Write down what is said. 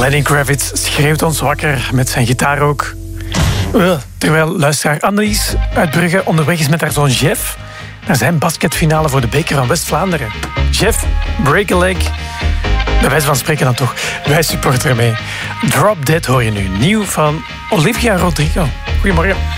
Lenny Kravitz schreeuwt ons wakker met zijn gitaar ook. Terwijl luisteraar Annelies uit Brugge onderweg is met haar zoon Jeff naar zijn basketfinale voor de beker van West-Vlaanderen. Jeff, break a leg. Bij wijze van spreken dan toch. Wij supporteren mee. Drop Dead hoor je nu. Nieuw van Olivia Rodrigo. Goedemorgen.